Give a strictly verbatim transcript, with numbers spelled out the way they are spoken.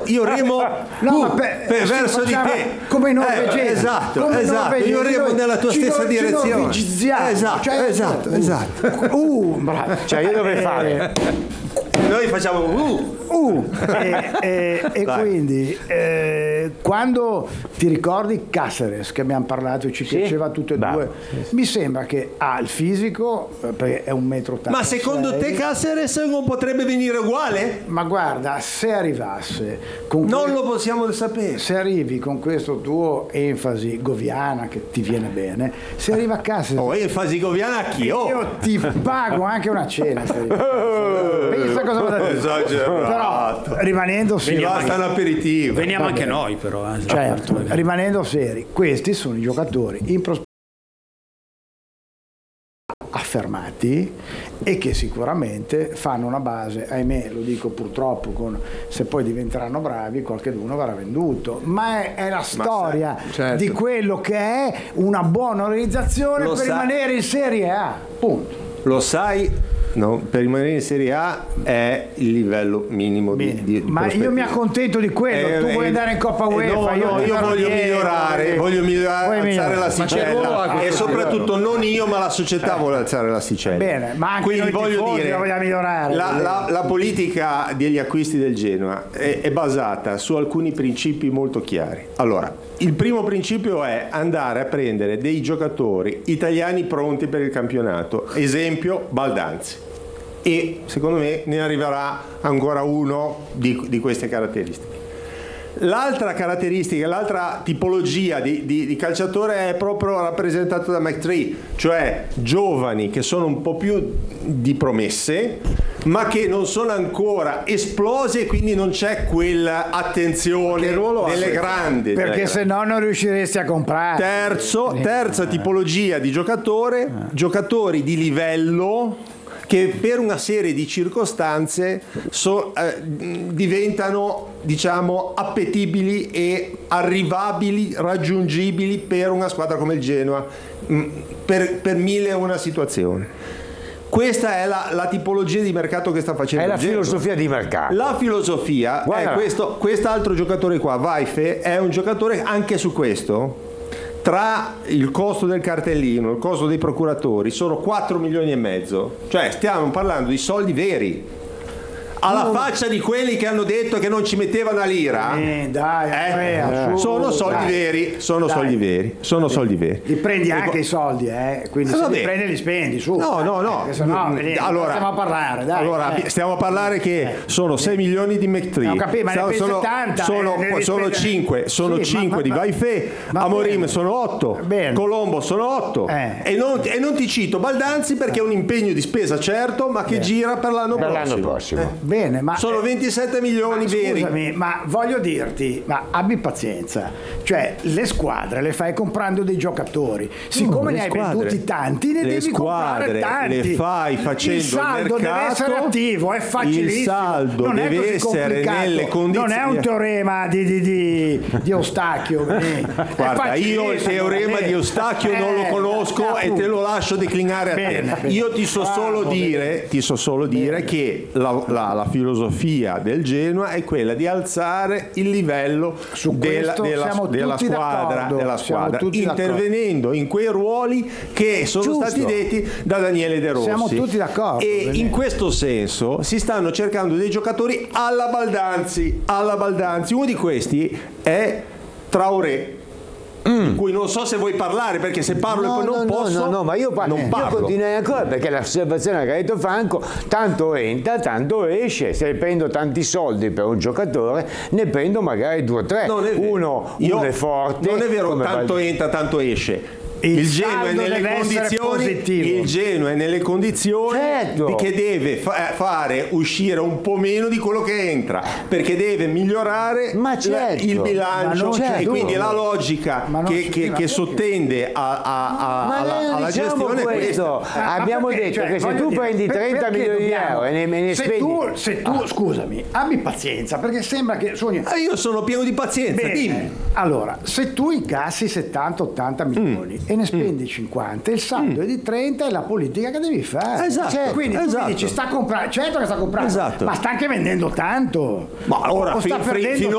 io remo no, tu, ma per, per, sì, verso di te. Come i norvegesi. Eh, esatto, come esatto. Io remo nella tua ci stessa no, direzione. Ci esatto, cioè, esatto, uh, esatto. Uh, bravo. Cioè io dovrei fare. Noi facciamo uh. Uh, e e, e quindi eh, quando ti ricordi Cáceres, che abbiamo parlato, ci Sì? piaceva tutte e Bravo. due, mi sembra che ha il fisico, perché è un metro ottanta. Ma secondo te Cáceres non potrebbe venire uguale? Ma guarda, se arrivasse con Non que- lo possiamo sapere. se arrivi con questo tuo enfasi goviana che ti viene bene, se arriva a casa Oh, enfasi goviana a chi? Oh. io ti pago anche una cena. Se arrivi a casa. Pensa cosa vado a dire. Esagerato. Però rimanendo Mi seri, basta un aperitivo. Veniamo anche noi però. Eh. certo, rimanendo seri, questi sono i giocatori in prospettiva affermati e che sicuramente fanno una base, ahimè lo dico purtroppo, con, se poi diventeranno bravi qualcheduno verrà venduto, ma è, è la storia sai, certo. di quello che è una buona organizzazione Lo per sa- rimanere in Serie A, punto. Lo sai, no, per rimanere in Serie A è il livello minimo di, Bene. di, di ma io prospettiva. mi accontento di quello, Eh, tu eh, vuoi andare in Coppa eh, UEFA, no, io, no, io vado voglio dietro, migliorare, eh. voglio migliorare, Vuoi alzare migliorare? la Ma c'è ruolo sticella anche e questo soprattutto livello. non io ma la società vuole alzare l'asticella. Bene, ma anche Quindi noi voglio tifosi dire, la vogliamo migliorare. la, la, la politica degli acquisti del Genoa è, è basata su alcuni principi molto chiari. Allora, il primo principio è andare a prendere dei giocatori italiani pronti per il campionato, esempio Baldanzi. E secondo me ne arriverà ancora uno di, di queste caratteristiche. L'altra caratteristica, l'altra tipologia di, di, di calciatore è proprio rappresentato da McTree, cioè giovani che sono un po' più di promesse, ma che non sono ancora esplosi e quindi non c'è quella attenzione delle grandi. perché delle se no non riusciresti a comprare. Terzo, terza tipologia di giocatore, giocatori di livello che per una serie di circostanze so, eh, diventano, diciamo, appetibili e arrivabili, raggiungibili per una squadra come il Genoa, mh, per, per mille e una situazioni. Questa è la, la tipologia di mercato che sta facendo È la il Genoa. filosofia di mercato. La filosofia Guarda. è questo, quest'altro giocatore qua, Vaife, è un giocatore anche su questo. Tra il costo del cartellino, il costo dei procuratori, sono quattro milioni e mezzo. Cioè stiamo parlando di soldi veri. Alla faccia di quelli che hanno detto che non ci mettevano a lira. Eh, dai, Eh, Andrea, su, sono soldi dai. veri, sono Dai. soldi veri, sono soldi veri. Li prendi E anche poi- i soldi, eh? Quindi Eh, se vabbè. li prendi li spendi, su. No, no, no. Perché sennò, Mm, vedi, allora, stiamo a parlare, dai. allora, eh. stiamo a parlare che sono sei milioni di McTree. Ho capito, ma ne Sono- pensi sono, settanta, sono, eh, ne sono spende- cinque, sono Sì, cinque ma- di ma- Vaifè, va Amorim bene. sono otto, Bene. Colombo sono otto. Eh. E, non, e non ti cito Baldanzi perché è un impegno di spesa certo, ma che gira per l'anno Per prossimo. l'anno prossimo. Eh. Bene, ma Sono ventisette milioni veri. scusami, ma voglio dirti, ma abbi pazienza, cioè le squadre le fai comprando dei giocatori, siccome No, ne le hai squadre- venduti tanti, ne le devi comprare squadre tanti. le fai facendo il saldo il mercato, deve essere attivo, è facilissimo. il saldo non è deve così essere complicato. nelle condizioni. Non è un teorema di, di, di, di Eustachio. eh. È Guarda, io il facilissimo, teorema eh. di Eustachio non lo Eh, conosco e appunto. te lo lascio declinare a Bene, te. bene. Io ti so solo Bravo, dire, ti so solo dire che la, la- la filosofia del Genoa è quella di alzare il livello Su della, questo della- siamo della tutti squadra, d'accordo, della siamo squadra tutti d'accordo. intervenendo in quei ruoli che sono Giusto. stati detti da Daniele De Rossi. Siamo tutti d'accordo, E bene. in questo senso si stanno cercando dei giocatori alla Baldanzi, alla Baldanzi. Uno di questi è Traoré. Di cui non so se vuoi parlare, perché se parlo No, e poi non no, posso, no, no, no, ma io, parlo, non io parlo. continuerei ancora, perché l'osservazione che ha detto Franco, tanto entra, tanto esce. Se prendo tanti soldi per un giocatore, ne prendo magari due o tre. Non è vero. Uno, Io- uno è forte. Non è vero, come tanto Val- entra, tanto esce. Il Il Genoa è saldo nelle deve essere condizioni, positivo. il Genoa è nelle condizioni Certo. di che deve fa- fare uscire un po' meno di quello che entra, perché deve migliorare Ma la- certo. il Ma bilancio, non c'è e quindi dubbio. la logica Ma non che, c'è- che- ma che perché? sottende a- a- a- Ma alla, noi non alla diciamo gestione è questo. questa. Ma Abbiamo perché? detto Cioè, che se voglio tu dire, prendi per- trenta perché milioni di dobbiamo- euro e ne, me ne se spendi. tu, se tu scusami, abbi pazienza, perché sembra che sogni. Ah, io sono pieno di pazienza, Bene. dimmi. Allora, se tu incassi settanta ottanta milioni e ne spendi cinquanta, il saldo è di trenta, è la politica che devi fare. Esatto, Cioè, quindi tu esatto. mi dici sta comprando, certo che sta comprando, Esatto. ma sta anche vendendo tanto. Ma ora o sta fin- fin- perdendo fino